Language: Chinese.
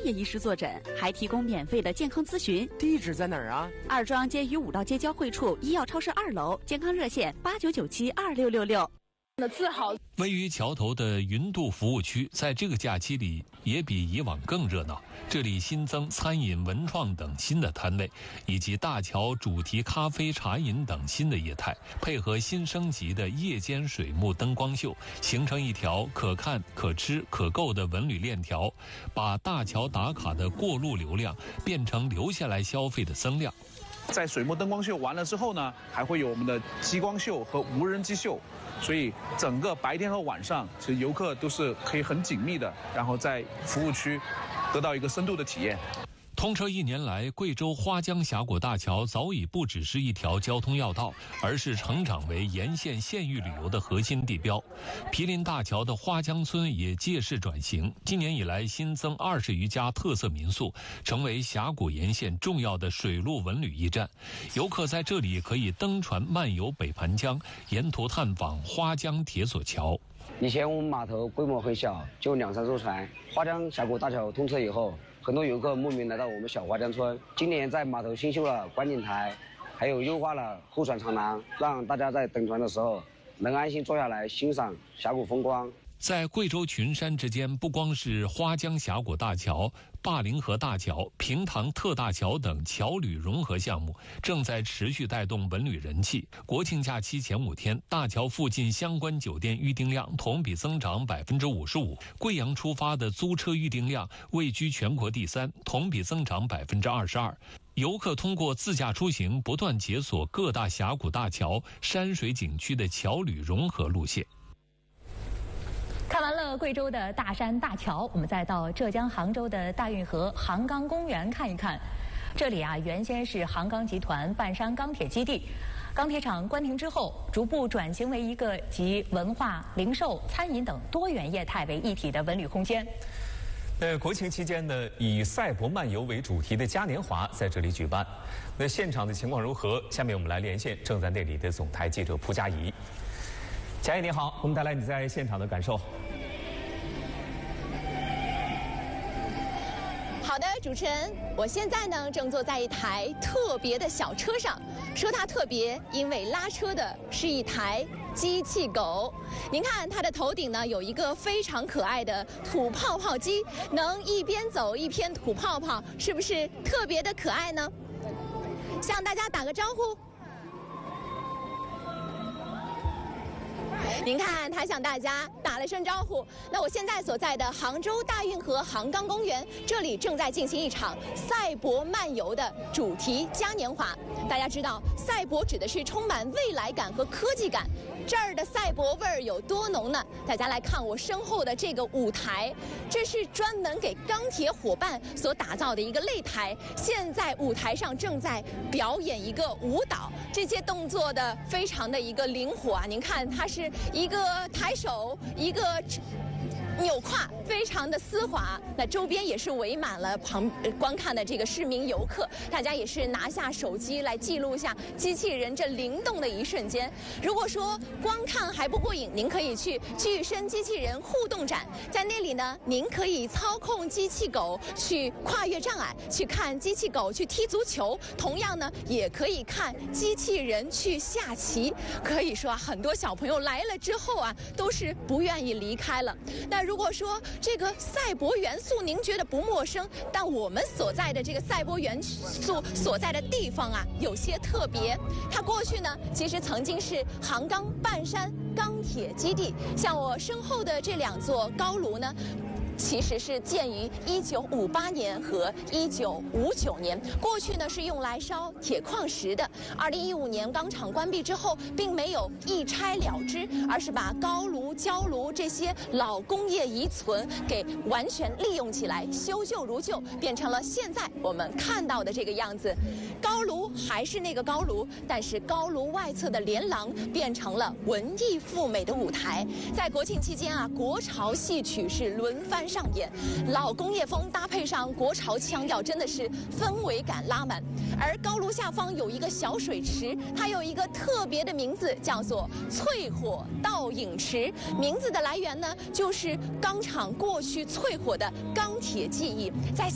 业医师坐诊，还提供免费的健康咨询。 地址在哪儿啊？ 二庄街与武道街交汇处医药超市2楼，健康热线89972666。 的自豪。 位于桥头的云渡服务区，在这个假期里也比以往更热闹。这里新增餐饮、文创等新的摊位，以及大桥主题咖啡、茶饮等新的业态，配合新升级的夜间水幕灯光秀，形成一条可看、可吃、可购的文旅链条，把大桥打卡的过路流量变成留下来消费的增量。 在水幕灯光秀完了之后呢，还会有我们的激光秀和无人机秀，所以整个白天和晚上，其实游客都是可以很紧密的，然后在服务区得到一个深度的体验。 通车1年来，贵州花江峡谷大桥早已不只是一条交通要道，而是成长为沿线县域旅游的核心地标。毗邻大桥的花江村也借势转型，今年以来新增20余家特色民宿，成为峡谷沿线重要的水陆文旅驿站。游客在这里可以登船漫游北盘江，沿途探访花江铁索桥。 以前我们码头规模很小，就2、3艘船。花江峡谷大桥通车以后，很多游客慕名来到我们小花江村。今年在码头新修了观景台，还有优化了候船长廊，让大家在等船的时候能安心坐下来欣赏峡谷风光。 在贵州群山之间，不光是花江峡谷大桥、灞陵河大桥、平塘特大桥等桥旅融合项目正在持续带动文旅人气。国庆假期前5天，大桥附近相关酒店预订量同比增长55%，贵阳出发的租车预订量位居全国第3，同比增长22%。游客通过自驾出行，不断解锁各大峡谷大桥、山水景区的桥旅融合路线。 看完了贵州的大山大桥，我们再到浙江杭州的大运河杭钢公园看一看。这里啊，原先是杭钢集团半山钢铁基地，钢铁厂关停之后，逐步转型为一个集文化、零售、餐饮等多元业态为一体的文旅空间。 国庆期间呢，以赛博漫游为主题的嘉年华在这里举办。那现场的情况如何？下面我们来连线正在那里的总台记者蒲佳怡。佳怡你好，我们带来你在现场的感受。 好的，主持人，我现在呢正坐在一台特别的小车上。说它特别，因为拉车的是一台机器狗。您看它的头顶呢有一个非常可爱的吐泡泡机，能一边走一边吐泡泡，是不是特别的可爱呢？向大家打个招呼。您看，他向大家打了声招呼。那我现在所在的杭州大运河杭钢公园，这里正在进行一场赛博漫游的主题嘉年华。大家知道，赛博指的是充满未来感和科技感。这儿的赛博味儿有多浓呢？大家来看我身后的这个舞台，这是专门给钢铁伙伴所打造的一个擂台。现在舞台上正在表演一个舞蹈，这些动作的非常的一个灵活啊！您看，它是一个抬手，一个扭胯，非常的丝滑。那周边也是围满了观看的这个市民游客，大家也是拿下手机来记录一下机器人这灵动的一瞬间。如果说光看还不过瘾，您可以去具身机器人互动展，在那里呢，您可以操控机器狗去跨越障碍，去看机器狗去踢足球，同样呢，也可以看机器人去下棋。可以说啊，很多小朋友来了之后啊，都是不愿意离开了。那如果说这个赛博元素您觉得不陌生，但我们所在的这个赛博元素所在的地方啊，有些特别。它过去呢，其实曾经是杭钢半山钢铁基地。像我身后的这2座高炉呢，其实是建于1958年和1959年，过去呢是用来烧铁矿石的。2015年钢厂关闭之后，并没有一拆了之，而是把高炉、焦炉这些老工业遗存给完全利用起来，修旧如旧，变成了现在我们看到的这个样子。高炉还是那个高炉，但是高炉外侧的连廊变成了文艺富美的舞台。在国庆期间啊，国潮戏曲是轮番上演，老工业风搭配上国潮腔调，真的是氛围感拉满。而高炉下方有一个小水池，它有一个特别的名字，叫做淬火倒影池。名字的来源呢，就是钢厂过去淬火的钢铁技艺。在